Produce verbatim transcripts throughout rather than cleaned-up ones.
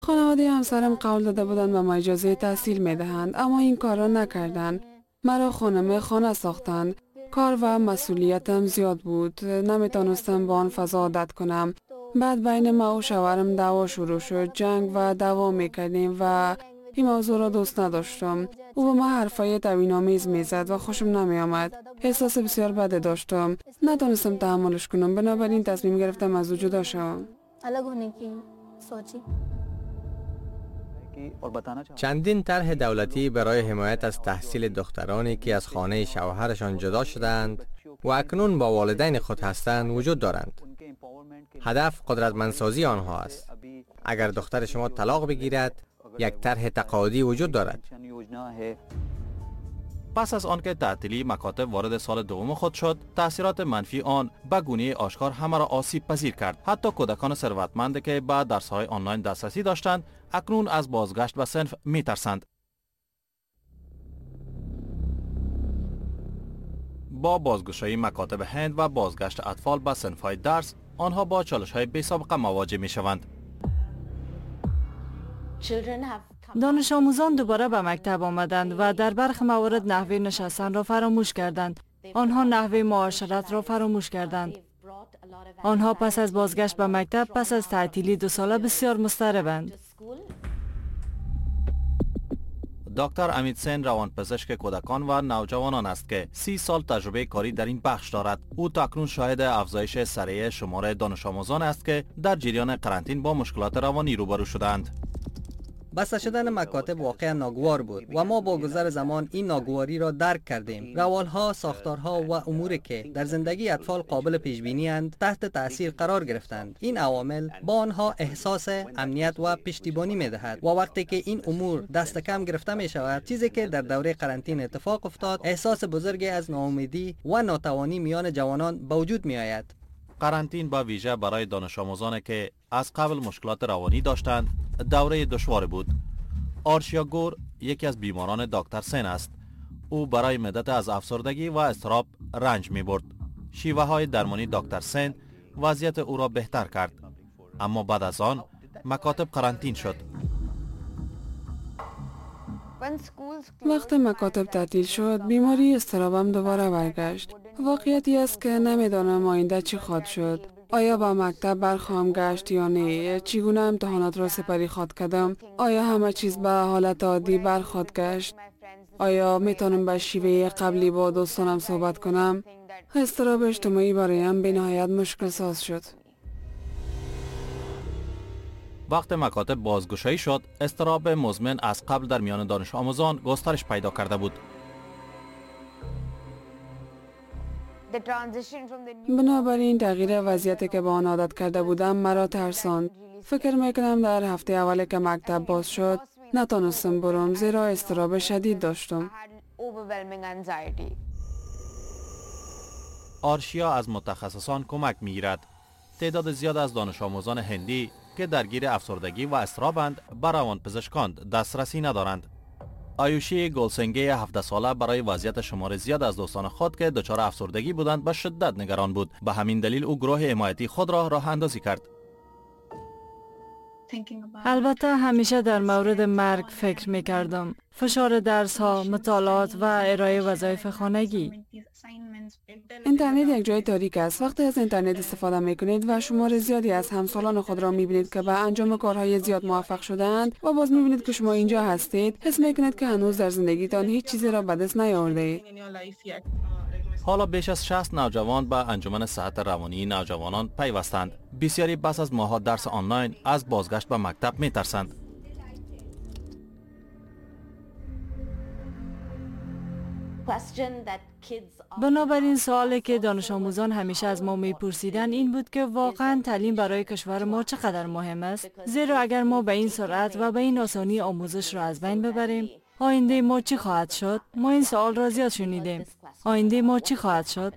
خانواده همسرم قول داده بودند به ما اجازه تحصیل می دهند، اما این کار را نکردند. مرا خانم خانه ساختند. کار و مسئولیتم زیاد بود. نمیتونستم با آن فضا عادت کنم. بعد بین ما و شوهرم دعوا شروع شد. جنگ و دعوا میکردیم و این موضوع را دوست نداشتم. او به ما حرفای توهین‌آمیز میزد و خوشم نمی آمد. احساس بسیار بد داشتم. نتونستم تحملش کنم. بنابراین تصمیم گرفتم از او جدا شوم. چندین طرح دولتی برای حمایت از تحصیل دخترانی که از خانه شوهرشان جدا شدند و اکنون با والدین خود هستند وجود دارند. هدف قدرتمندسازی آنها است. اگر دختر شما طلاق بگیرد، یک طرح تقاعدی وجود دارد. پس از آنکه تعطیلی مکاتب وارد سال دوم خود شد، تأثیرات منفی آن به گونه آشکار همه را آسیب پذیر کرد. حتی کودکان ثروتمند که به درس‌های آنلاین دسترسی داشتند، اکنون از بازگشت به صنف می‌ترسند. با بازگشایی مکاتب هند و بازگشت اطفال به صنف‌های درس، آنها با چالش‌های بی‌سابقه مواجه می‌شوند. دانش آموزان دوباره به مکتب آمدند و در برخی موارد نحوه نشستن را فراموش کردند. آنها نحوه معاشرت را فراموش کردند. آنها پس از بازگشت به مکتب، پس از تعطیلی دو ساله بسیار مضطربند. دکتر امیت سین روانپزشک کودکان و نوجوانان است که سی سال تجربه کاری در این بخش دارد. او تاکنون شاهد افزایش سریع شمار دانش آموزان است که در جریان قرنطینه با مشکلات روانی روبرو شدند. بسته شدن مکاتب واقعا ناگوار بود و ما با گذر زمان این ناگواری را درک کردیم. روالها، ساختارها و اموری که در زندگی اطفال قابل پیش بینی اند تحت تاثیر قرار گرفتند. این عوامل با آنها احساس امنیت و پشتیبانی می دهد و وقتی که این امور دست کم گرفته می شود، چیزی که در دوره قرنطینه اتفاق افتاد، احساس بزرگی از ناامیدی و ناتوانی میان جوانان به وجود می آید. قرنطینه با ویژه برای دانش آموزانی که از قبل مشکلات روانی داشتند دوره دشوار بود. آرشیا گور یکی از بیماران دکتر سین است. او برای مدت از افسردگی و اضطراب رنج می برد. شیوه های درمانی دکتر سین وضعیت او را بهتر کرد، اما بعد از آن مکاتب قرنطینه شد. وقت مکاتب تعطیل شد، بیماری اضطرابم دوباره برگشت. واقعیتی است که نمیدانم آینده چی خواهد شد. آیا با مکتب برخواهم گشت یا نه؟ چگونه امتحانات را سپری خواهد کردم؟ آیا همه چیز به حالت عادی برخواهد گشت؟ آیا میتونم به شیوه قبلی با دوستانم صحبت کنم؟ اضطراب اجتماعی برایم به نهایت مشکل ساز شد. وقت مکاتب بازگشایی شد، اضطراب مزمن از قبل در میان دانش آموزان گسترش پیدا کرده بود. بنابراین تغییر وضعیتی که با آن عادت کرده بودم مرا ترساند. فکر میکنم در هفته اولی که مکتب باز شد نتونستم برم، زیرا اضطراب شدید داشتم. آرشیا از متخصصان کمک میگیرد. تعداد زیاد از دانش آموزان هندی که درگیر افسردگی و اضطرابند به روانپزشکان دسترسی ندارند. آیوشی گلسنگه هفده ساله برای وضعیت شمار زیاد از دوستان خود که دچار افسردگی بودند به شدت نگران بود. به همین دلیل او گروه حمایتی خود را راه اندازی کرد. البته همیشه در مورد مرگ فکر می کردم. فشار درس ها، مطالعات و ارائه وظایف خانگی. اینترنت یک جای تاریک است. وقتی از اینترنت استفاده می کنید و شمار زیادی از همسالان خود را می بینید که به انجام کارهای زیاد موفق شدند و باز می بینید که شما اینجا هستید، حس می کنید که هنوز در زندگیتان هیچ چیزی را به دست نیاورده اید. حالا بیش از شصت نوجوان به انجمن صحت روانی نوجوانان پیوستند. بسیاری پس از ماه‌ها درس آنلاین از بازگشت به مکتب می ترسند. بنابراین سوالی که دانش آموزان همیشه از ما میپرسیدن این بود که واقعا تعلیم برای کشور ما چقدر مهم است، زیرا اگر ما به این سرعت و به این آسانی آموزش را از بین ببریم، آینده ما چی خواهد شد؟ ما این سوال را زیاد شنیدیم. آینده ما چی خواهد شد؟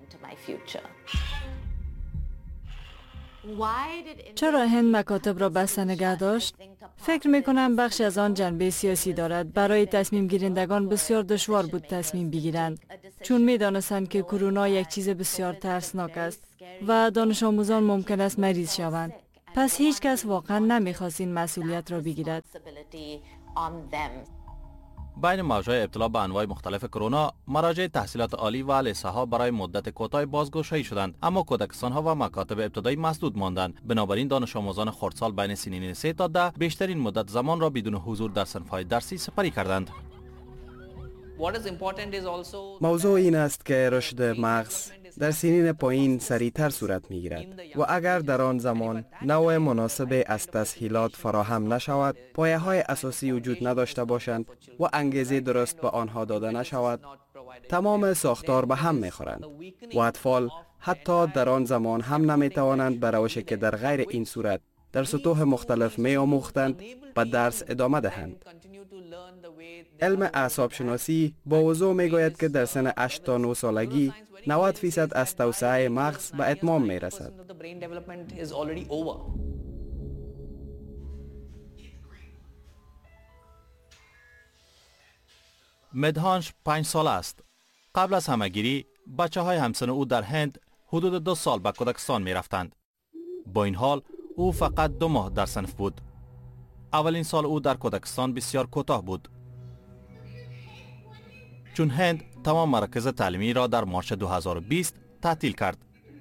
چرا هند مکاتب را بسته نگه داشت؟ فکر می کنم بخشی از آن جنبه سیاسی دارد. برای تصمیم گیرندگان بسیار دشوار بود تصمیم بگیرند، چون می دانستند که کرونا یک چیز بسیار ترسناک است و دانش آموزان ممکن است مریض شوند. پس هیچ کس واقعا نمیخواست این مسئولیت را بگیرد. بین موجهای ابتلا به انواع مختلف کرونا، مراجع تحصیلات عالی و لیسه ها برای مدت کوتاه بازگشایی شدند، اما کودکستان ها و مکاتب ابتدایی مسدود ماندند. بنابراین دانش آموزان خردسال بین سنین سه تا ده بیشترین مدت زمان را بدون حضور در صنف‌های درسی سپری کردند. موضوع این است که رشد مغز در سنین پایین سریعتر صورت می گیرد و اگر در آن زمان نوع مناسب از تسهیلات فراهم نشود، پایه های اساسی وجود نداشته باشند و انگیزه درست به آنها داده نشود، تمام ساختار به هم می خورند و اطفال حتی در آن زمان هم نمی توانند به روشی که در غیر این صورت در سطوح مختلف می آموختند به درس ادامه دهند. علم اعصاب شناسی با وضوح می گوید که در سن هشت تا نه سالگی نود فیصد از توسعه مغز به اتمام می رسد. مدهانش پنج سال است. قبل از همهگیری بچه های همسن او در هند حدود دو سال به کودکستان می رفتند. با این حال او فقط دو ماه در صنف بود. اولین سال او در کودکستان بسیار کوتاه بود، چون هند تمام مراکز تعلیمی را در مارچ دو هزار و بیست تعطیل کرد.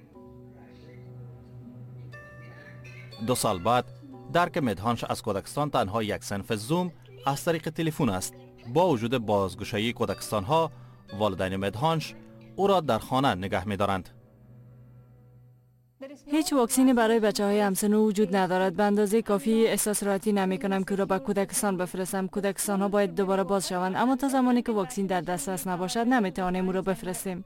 دو سال بعد درک مدهانش از کودکستان تنها یک صنف زوم از طریق تلفن است. با وجود بازگشایی کودکستان ها، والدین مدهانش او را در خانه نگه می دارند. هیچ واکسینی برای بچه های همسن او وجود ندارد. به اندازه کافی احساس راحتی نمی کنم که او را به کودکستان بفرستم. کودکستان ها باید دوباره باز شوند، اما تا زمانی که واکسین در دسترس نباشد نمی توانیم او را بفرستیم.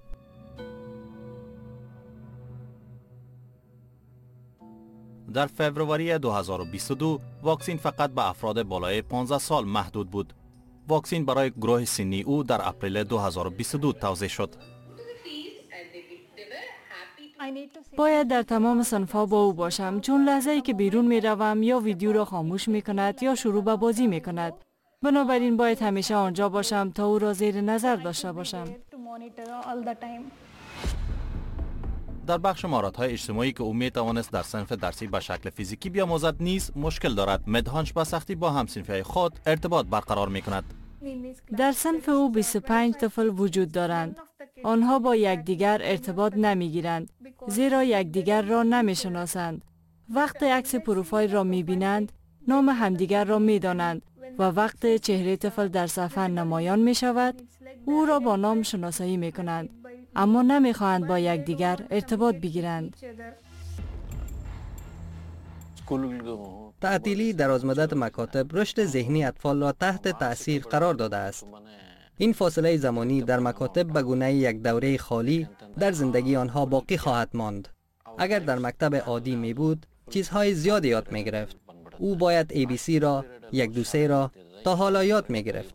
در فوریه دو هزار و بیست و دو واکسین فقط به افراد بالای پانزده سال محدود بود. واکسین برای گروه سنی او در اپریل دو هزار و بیست و دو توزیع شد. باید در تمام صنف‌ها با او باشم، چون لحظه ای که بیرون می روم یا ویدیو را خاموش می کند یا شروع به بازی می کند. بنابراین باید همیشه آنجا باشم تا او را زیر نظر داشته باشم. در بخش مهارت‌های اجتماعی که او می توانست در صنف درسی به شکل فیزیکی بیاموزد نیز مشکل دارد. مدهانش به سختی با همصنفی‌های خود ارتباط برقرار می کند. در صنف او بیست و پنج طفل وجود دارند. آنها با یکدیگر ارتباط نمیگیرند، زیرا یکدیگر را نمیشناسند. وقت عکس پروفایل را میبینند، نام همدیگر را میدانند و وقت چهره طفل در صفحه نمایان می شود، او را با نام شناسایی می کنند، اما نمیخواهند با یکدیگر ارتباط بگیرند. تعطیلی درازمدت مکاتب رشد ذهنی اطفال را تحت تأثیر قرار داده است. این فاصله زمانی در مکاتب به گونه یک دوره خالی در زندگی آنها باقی خواهد ماند. اگر در مکتب عادی می بود، چیزهای زیاد یاد می گرفت. او باید ای بی سی را، یک دو سه را تا حالا یاد می گرفت.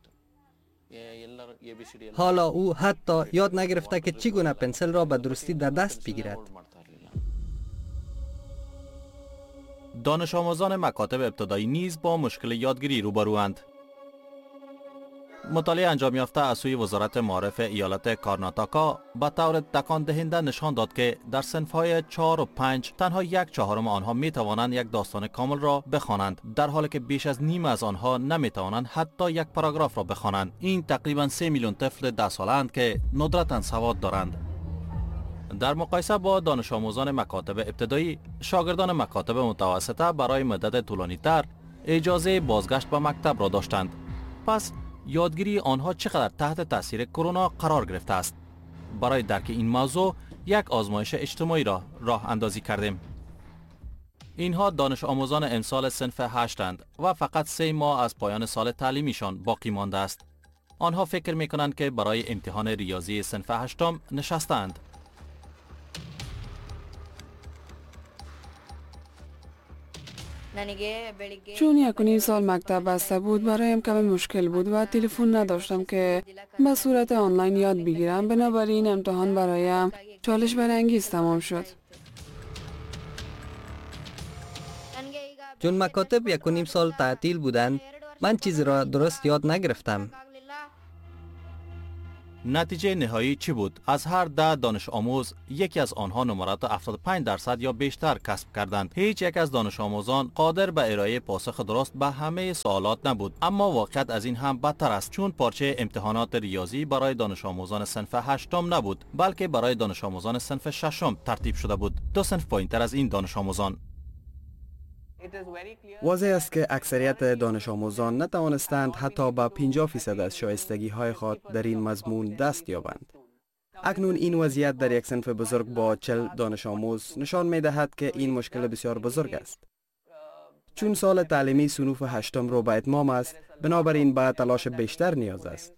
حالا او حتی یاد نگرفته که چگونه پنسل را به درستی در دست بگیرد. دانش آموزان مکاتب ابتدایی نیز با مشکل یادگیری روبروند. مطالعه انجام یافته از سوی وزارت معارف ایالت کارناتاکا به طور تکان دهنده نشان داد که در صنف‌های چهار و پنج تنها یک چهارم آنها می توانند یک داستان کامل را بخوانند، در حالی که بیش از نیم از آنها نمی توانند حتی یک پاراگراف را بخوانند. این تقریبا سه میلیون طفل ده ساله‌اند که ندرتاً سواد دارند. در مقایسه با دانش آموزان مکاتب ابتدایی، شاگردان مکاتب متوسطه برای مدت طولانی‌تر اجازه بازگشت به مکتب را داشتند. پس یادگیری آنها چقدر تحت تاثیر کرونا قرار گرفته است؟ برای درک این موضوع یک آزمایش اجتماعی را راه اندازی کردیم. اینها دانش آموزان امسال صنف هشتند و فقط سه ماه از پایان سال تعلیمیشان باقی مانده است. آنها فکر می کنند که برای امتحان ریاضی صنف هشتم نشستند. چون یک و نیم سال مکتب بسته بود، برایم کمی مشکل بود و تلفن نداشتم که به صورت آنلاین یاد بگیرم. بنابراین امتحان برایم چالش برانگیز تمام شد. چون مکاتب یک و نیم سال تعطیل بودند، من چیزی را درست یاد نگرفتم. نتیجه نهایی چی بود؟ از هر ده دانش آموز یکی از آنها نمرات هفتاد و پنج درصد یا بیشتر کسب کردند. هیچ یک از دانش آموزان قادر به ارائه پاسخ درست به همه سوالات نبود. اما واقعیت از این هم بدتر است، چون پارچه امتحانات ریاضی برای دانش آموزان صنف هشتم نبود، بلکه برای دانش آموزان صنف ششم ترتیب شده بود. دو صنف پایینتر از این دانش آموزان. واضح است که اکثریت دانش آموزان نتوانستند حتی به پنجاه فیصد از شایستگی های خود در این مضمون دست یابند. اکنون این وضعیت در یک صنف بزرگ با چهل دانش آموز نشان می دهد که این مشکل بسیار بزرگ است. چون سال تعلیمی صنوف هشتم رو به اتمام است، بنابراین به تلاش بیشتر نیاز است.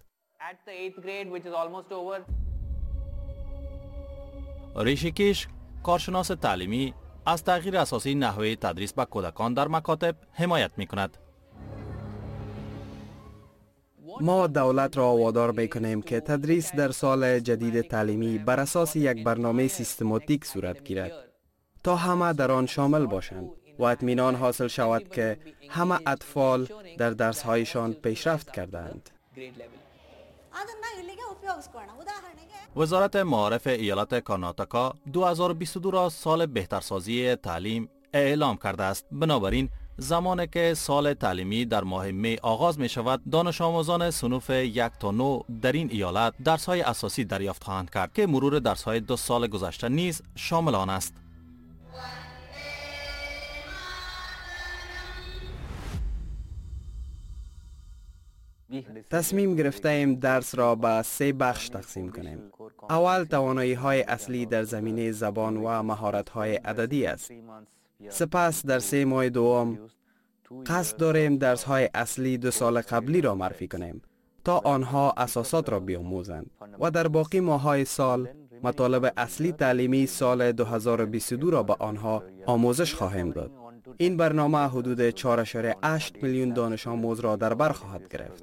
ریشیکیش، کارشناس تعلیمی، از تغییر اساسی نحوه تدریس به کودکان در مکاتب حمایت می کند. ما دولت را وادار می کنیم که تدریس در سال جدید تعلیمی بر اساس یک برنامه سیستماتیک صورت گیرد تا همه در آن شامل باشند و اطمینان حاصل شود که همه اطفال در درسهایشان پیشرفت کردند. وزارت معارف ایالت کرناتاکا دو هزار و بیست و دو را سال بهترسازی تعلیم اعلام کرده است. بنابراین زمانی که سال تعلیمی در ماه می آغاز می شود، دانش آموزان صنوف یک تا نه در این ایالت درس های اساسی دریافت خواهند کرد که مرور درس های دو سال گذشته نیز شامل آن است. تصمیم گرفته ایم درس را به سه بخش تقسیم کنیم. اول توانایی های اصلی در زمینه زبان و مهارت های عددی است. سپس در سه ماه دوم قصد داریم درس های اصلی دو سال قبلی را معرفی کنیم تا آنها اساسات را بیاموزند و در باقی ماه های سال مطالب اصلی تعلیمی سال دو هزار و بیست و دو را به آنها آموزش خواهیم داد. این برنامه حدود چهار اعشاریه هشت میلیون دانش آموز را در بر خواهد گرفت.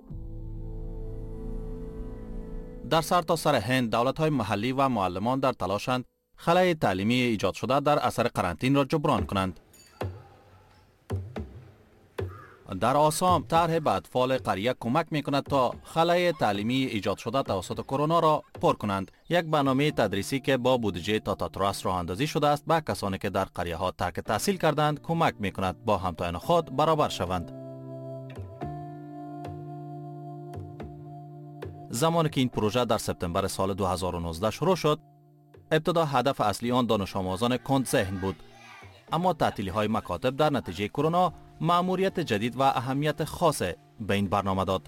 در سرتاسر هند دولت‌های محلی و معلمان در تلاشند خلای تعلیمی ایجاد شده در اثر قرنطینه را جبران کنند. در آسام طرح به اطفال قریه کمک می‌کند تا خلای تعلیمی ایجاد شده توسط کرونا را پر کنند. یک برنامه تدریسی که با بودجه تاتاتراس راه اندازی شده است به کسانی که در قریه ها ترک تحصیل کردند کمک می‌کند با همتایان خود برابر شوند. زمانی که این پروژه در سپتامبر سال دو هزار و نوزده شروع شد، ابتدا هدف اصلی آن دانش آموزان کند ذهن بود. اما تعطیلی های مکاتب در نتیجه کرونا مأموریت جدید و اهمیت خاص به این برنامه داد.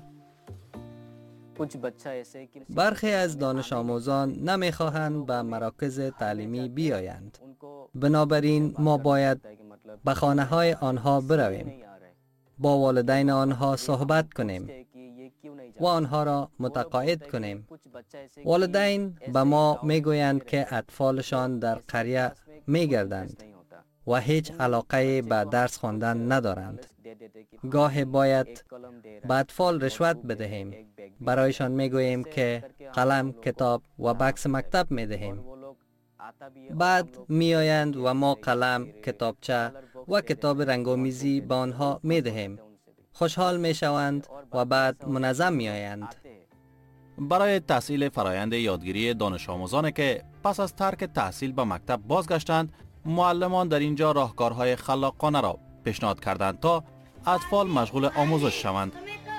برخی از دانش آموزان نمیخواهند به مراکز تعلیمی بیایند. بنابراین ما باید به خانه های آنها برویم، با والدین آنها صحبت کنیم و آنها را متقاعد کنیم. والدین به ما میگویند که اطفالشان در قریه میگردند و هیچ علاقه به درس خواندن ندارند. گاهی باید به اطفال رشوت بدهیم. برایشان میگوییم که قلم، کتاب و بکس مکتب میدهیم. بعد میآیند و ما قلم، کتابچه و کتاب رنگامیزی به آنها میدهیم. خوشحال میشوند و بعد منظم میآیند. برای تحصیل فرایند یادگیری دانش آموزانی که پس از ترک تحصیل به مکتب بازگشتند، معلمان در اینجا راهکارهای خلاقانه را پیشنهاد کردند تا اطفال مشغول آموزش شوند.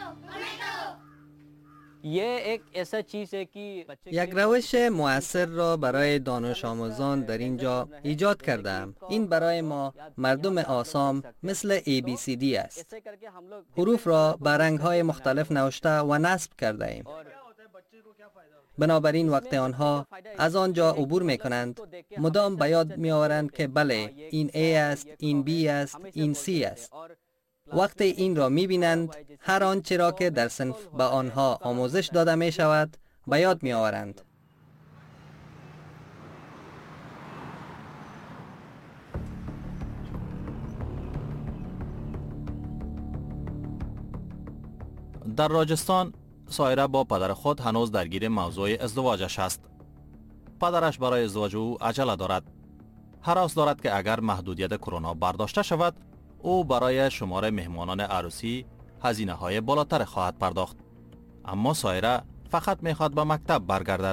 یک روش مؤثر را برای دانش آموزان در اینجا ایجاد کردم. این برای ما مردم آسام مثل ای بی سی دی است. حروف را به رنگ‌های مختلف نوشته و نصب کرده ایم. بنابراین وقت آنها از آنجا عبور می کنند، مدام به یاد می آورند که بله این A است، این B است، این C است. وقتی این را می بینند، هر آنچه را که در صنف به آنها آموزش داده می شود به یاد می آورند. در راجستان سایره با پدر خود هنوز درگیر موضوع ازدواجش است. پدرش برای ازدواج او عجله دارد. هراس دارد که اگر محدودیت کرونا برداشته شود، او برای شمار مهمانان عروسی هزینه های بالاتر خواهد پرداخت. اما سایره فقط میخواد به مکتب برگردد.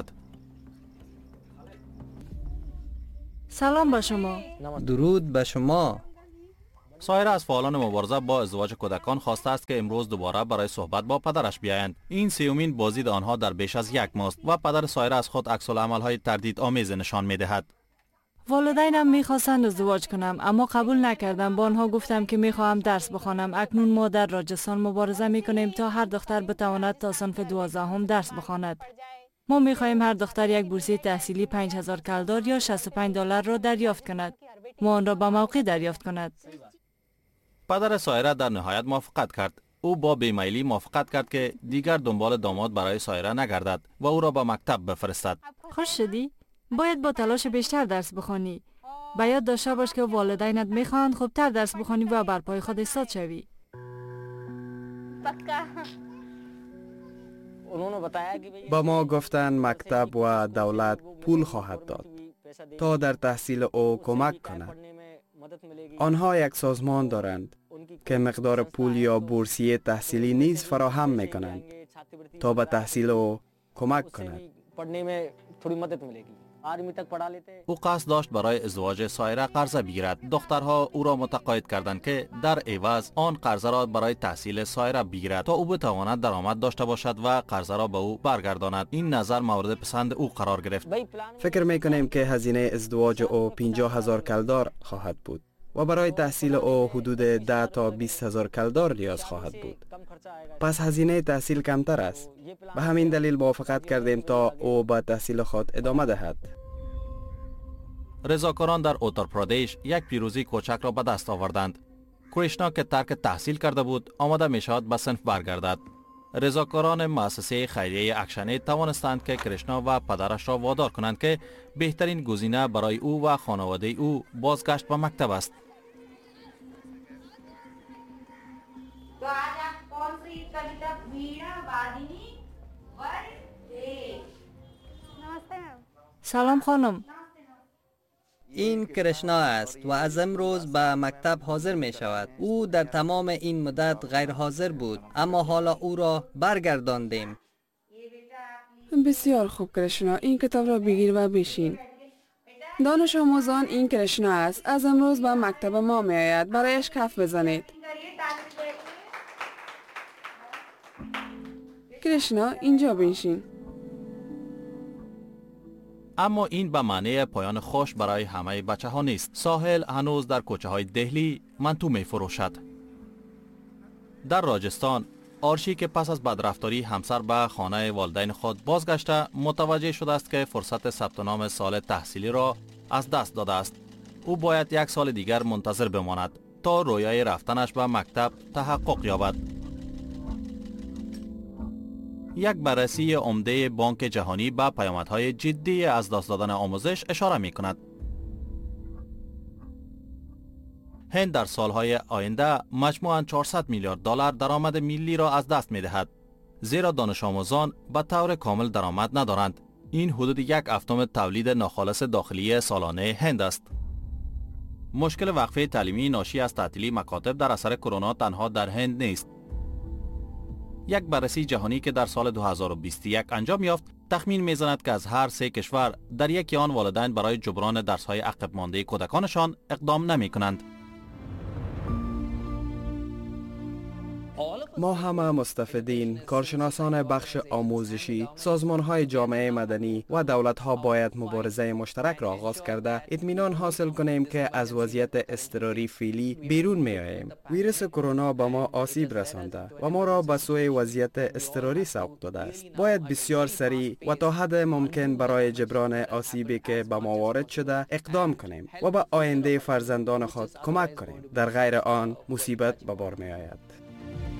سلام به شما. درود به شما. سایر از فعالان مبارزه با ازدواج کودکان خواسته است که امروز دوباره برای صحبت با پدرش بیایند. این سیومین بازدید آنها در بیش از یک ماه است و پدر سایر از خود عکس العمل‌های تردید آمیز نشان می‌دهد. والدینم میخواستند ازدواج کنم اما قبول نکردم. با آنها گفتم که میخواهم درس بخوانم. اکنون ما در راجستان مبارزه میکنیم تا هر دختر بتواند تا صنف دوازدهم درس بخواند. ما میخواهیم هر دختر یک بورسیه تحصیلی پنج هزار کلدار یا شصت و پنج دلار را دریافت کند و آن را به موقع دریافت کند. پدر سایره در نهایت موافقت کرد. او با بیمیلی موافقت کرد که دیگر دنبال داماد برای سایره نگردد و او را به مکتب بفرستد. خوش شدی؟ باید با تلاش بیشتر درس بخوانی. به یاد داشته باش که والدینت میخواهند خوبتر درس بخوانی و بر پای خود ایستاد شوی. با ما گفتند مکتب و دولت پول خواهد داد تا در تحصیل او کمک کند. آنها یک سازمان دارند که مقدار پول یا بورسیه تحصیلی نیز فراهم می کنند تا به تحصیل او کمک کند. او قصد داشت برای ازدواج سایره قرضه بگیرد. دخترها او را متقاعد کردند که در عوض آن قرضه را برای تحصیل سایره بگیرد تا او بتواند درآمد داشته باشد و قرضه را به او برگرداند. این نظر مورد پسند او قرار گرفت. فکر می کنیم که هزینه ازدواج او پنجاه هزار کلدار خواهد بود و برای تحصیل او حدود ده تا بیست هزار کلدار نیاز خواهد بود. پس هزینه تحصیل کمتر است. به همین دلیل موافقت کردیم تا او به تحصیل خود ادامه دهد. رضاکاران در اوتر پردیش یک پیروزی کوچک را به دست آوردند. کریشنا که ترک تحصیل کرده بود آماده می شود به صنف برگردد. رضاکاران مؤسسه خیریه اکشنید توانستند که کریشنا و پدرش را وادار کنند که بهترین گزینه برای او و خانواده او بازگشت به مکتب است. سلام خانم. این کرشنا است و از امروز به مکتب حاضر می شود. او در تمام این مدت غیر حاضر بود اما حالا او را برگرداندیم. بسیار خوب کرشنا، این کتاب را بگیر و بشین. دانش آموزان، این کرشنا است. از امروز به مکتب ما می آید. برایش کف بزنید. کرشنا، اینجا بنشین. اما این به معنی پایان خوش برای همه بچه ها نیست. ساحل هنوز در کوچه های دهلی منتو می فروشد. در راجستان، آرشی که پس از بدرفتاری همسر به خانه والدین خود بازگشته متوجه شده است که فرصت ثبت نام سال تحصیلی را از دست داده است. او باید یک سال دیگر منتظر بماند تا رویای رفتنش به مکتب تحقق یابد. یک بررسی عمده بانک جهانی به پیامدهای جدی از دست دادن آموزش اشاره می کند. هند در سالهای آینده مجموعاً چهارصد میلیارد دلار درآمد ملی را از دست می دهد، زیرا دانش آموزان به طور کامل درآمد ندارند. این حدود یک هفتم تولید ناخالص داخلی سالانه هند است. مشکل وقفه تعلیمی ناشی از تعطیلی مکاتب در اثر کرونا تنها در هند نیست. یک بررسی جهانی که در سال دو هزار و بیست و یک انجام یافت تخمین می‌زند که از هر سه کشور در یکی آن والدین برای جبران درس‌های عقب مانده کودکانشان اقدام نمی‌کنند. ما همه مستفیدین، کارشناسان بخش آموزشی، سازمان‌های جامعه مدنی و دولت‌ها باید مبارزه مشترک را آغاز کرده اطمینان حاصل کنیم که از وضعیت اضطراری فعلی بیرون می‌آییم. ویروس کرونا به ما آسیب رسانده و ما را به سوی وضعیت اضطراری سوق داده است. باید بسیار سریع و تا حد ممکن برای جبران آسیبی که به ما وارد شده اقدام کنیم و به آینده فرزندان خود کمک کنیم. در غیر آن مصیبت به بار می‌آید.